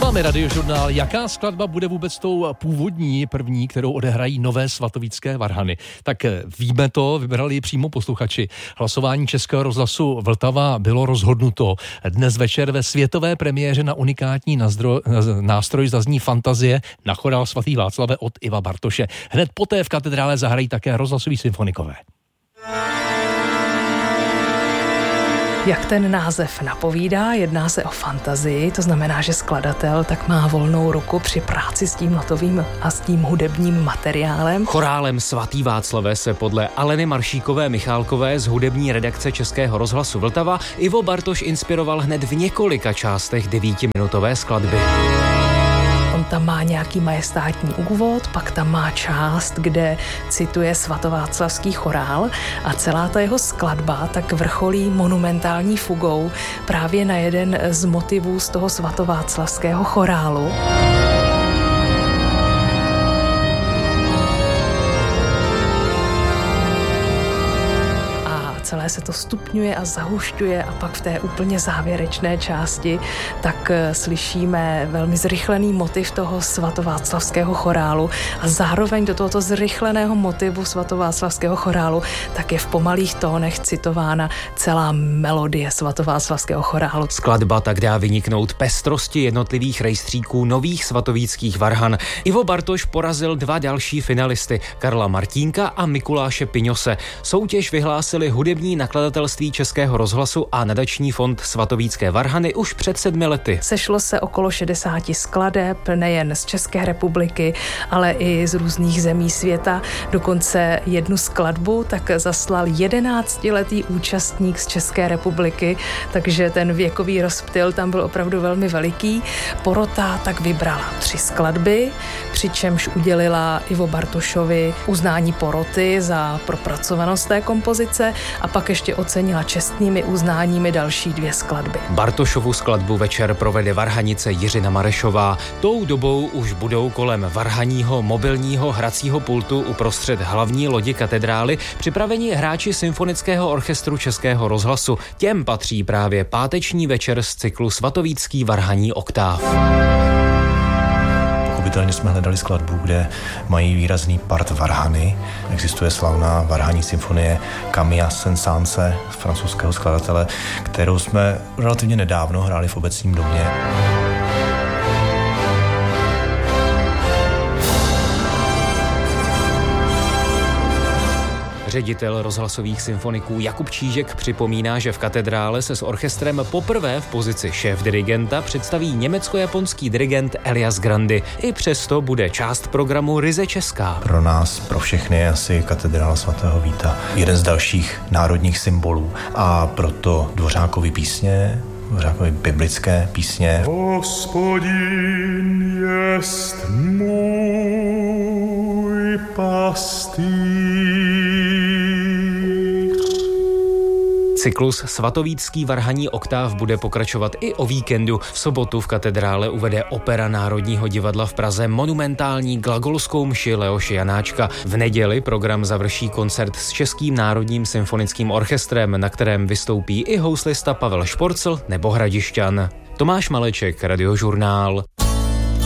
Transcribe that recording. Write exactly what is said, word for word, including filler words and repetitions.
vámi Radiožurnál. Jaká skladba bude vůbec tou původní, první, kterou odehrají nové svatovícké varhany? Tak víme to, vybrali ji přímo posluchači. Hlasování Českého rozhlasu Vltava bylo rozhodnuto. Dnes večer ve světové premiéře na unikátní nazdro, nástroj zazní Fantazie na chorál Svatý Václave od Iva Bartoše. Hned poté v katedrále zahrají také rozhlasoví symfonikové. Jak ten název napovídá, jedná se o fantazii, to znamená, že skladatel tak má volnou ruku při práci s tím notovým a s tím hudebním materiálem. Chorálem Svatý Václave se podle Aleny Maršíkové Michálkové z hudební redakce Českého rozhlasu Vltava Ivo Bartoš inspiroval hned v několika částech devítiminutové skladby. On tam má nějaký majestátní úvod, pak tam má část, kde cituje svatováclavský chorál a celá ta jeho skladba tak vrcholí monumentální fugou právě na jeden z motivů z toho svatováclavského chorálu. Celé se to stupňuje a zahušťuje a pak v té úplně závěrečné části tak slyšíme velmi zrychlený motiv toho svatováclavského chorálu a zároveň do tohoto zrychleného motivu svatováclavského chorálu tak je v pomalých tónech citována celá melodie svatováclavského chorálu. Skladba tak dá vyniknout pestrosti jednotlivých rejstříků nových svatovíckých varhan. Ivo Bartoš porazil dva další finalisty, Karla Martínka a Mikuláše Piňose. Soutěž vyhlásili hudební nakladatelství Českého rozhlasu a nadační fond Svatovícké varhany už před sedmi lety. Sešlo se okolo šedesáti skladeb, nejen z České republiky, ale i z různých zemí světa. Dokonce jednu skladbu tak zaslal jedenáctiletý účastník z České republiky, takže ten věkový rozptyl tam byl opravdu velmi veliký. Porota tak vybrala tři skladby, přičemž udělila Ivo Bartošovi uznání poroty za propracovanost té kompozice a pak ještě ocenila čestnými uznáními další dvě skladby. Bartošovu skladbu večer provede varhanice Jiřina Marešová. Tou dobou už budou kolem varhaního mobilního hracího pultu uprostřed hlavní lodi katedrály připraveni hráči symfonického orchestru Českého rozhlasu. Těm patří právě páteční večer z cyklu Svatovícký varhaní oktáv. Pochopitelně jsme hledali skladbu, kde mají výrazný part varhany. Existuje slavná varhaní symfonie Camilla Saint-Saënse, francouzského skladatele, kterou jsme relativně nedávno hráli v Obecním domě. Ředitel rozhlasových symfoniků Jakub Čížek připomíná, že v katedrále se s orchestrem poprvé v pozici šéfdirigenta představí německo-japonský dirigent Elias Grandi. I přesto bude část programu ryze česká. Pro nás, pro všechny je asi katedrála svatého Víta jeden z dalších národních symbolů a proto Dvořákovy písně, Dvořákovy biblické písně. Hospodin jest můj pastýř. Cyklus Svatovícký varhaní oktáv bude pokračovat i o víkendu. V sobotu v katedrále uvede Opera Národního divadla v Praze monumentální glagolskou mši Leoše Janáčka. V neděli program završí koncert s Českým národním symfonickým orchestrem, na kterém vystoupí i houslista Pavel Šporcl nebo Hradišťan. Tomáš Maleček, Radiožurnál.